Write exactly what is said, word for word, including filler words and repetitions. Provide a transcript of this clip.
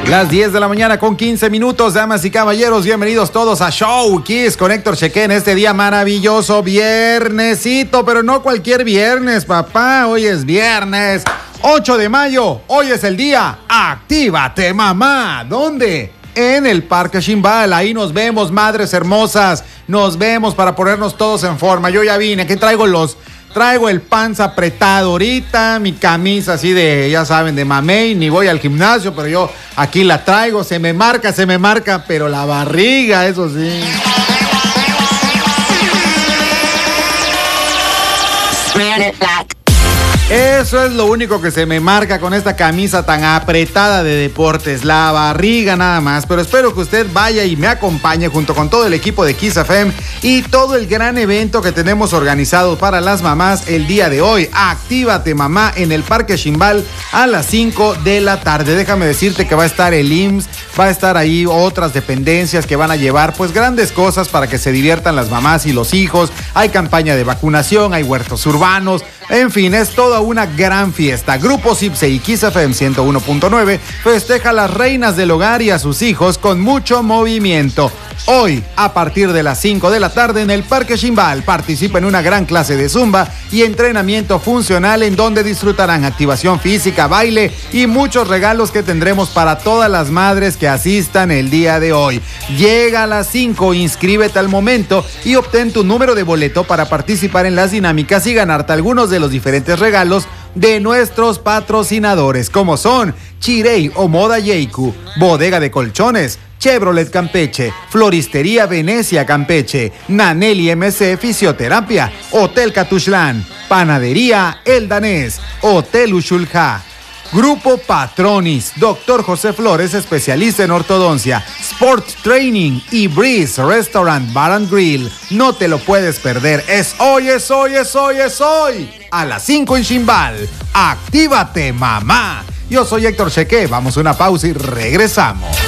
Las diez de la mañana con quince minutos, damas y caballeros, bienvenidos todos a Show Kiss con Héctor Chequé en este día maravilloso, viernesito, pero no cualquier viernes, papá, hoy es viernes ocho de mayo, hoy es el día Actívate Mamá. ¿Dónde? En el Parque Ximbal, ahí nos vemos, madres hermosas, nos vemos para ponernos todos en forma. Yo ya vine, aquí traigo los... Traigo el panza apretado ahorita, mi camisa así de, ya saben, de mamey, ni voy al gimnasio, pero yo aquí la traigo, se me marca, se me marca, pero la barriga, eso sí. Eso es lo único que se me marca con esta camisa tan apretada de deportes, la barriga nada más. Pero espero que usted vaya y me acompañe junto con todo el equipo de Kiss F M y todo el gran evento que tenemos organizado para las mamás el día de hoy. Actívate Mamá en el Parque Ximbal a las cinco de la tarde. Déjame decirte que va a estar el I M S S, va a estar ahí otras dependencias que van a llevar pues grandes cosas para que se diviertan las mamás y los hijos. Hay campaña de vacunación, hay huertos urbanos, en fin, es toda una gran fiesta. Grupo Cipse y Kiss F M ciento uno punto nueve festeja a las reinas del hogar y a sus hijos con mucho movimiento. Hoy, a partir de las cinco de la tarde en el Parque Ximbal, participa en una gran clase de zumba y entrenamiento funcional en donde disfrutarán activación física, baile y muchos regalos que tendremos para todas las madres que asistan el día de hoy. Llega a las cinco, inscríbete al momento y obtén tu número de boleto para participar en las dinámicas y ganarte algunos de los diferentes regalos de nuestros patrocinadores, como son Chirey o Moda Yeiku, Bodega de Colchones, Chevrolet Campeche, Floristería Venecia Campeche, Nanelli M C Fisioterapia, Hotel Catuxlán, Panadería El Danés, Hotel Ushulja, Grupo Patronis, Doctor José Flores, especialista en ortodoncia, Sport Training y Breeze Restaurant Bar and Grill. No te lo puedes perder. Es hoy, es hoy, es hoy, es hoy. A las cinco en Ximbal. Actívate, mamá. Yo soy Héctor Chequé. Vamos a una pausa y regresamos.